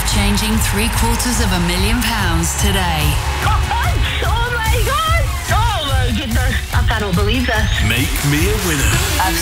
life-changing £750,000 today. Oh my God! Oh my goodness! I cannot believe this. Make me a winner. I've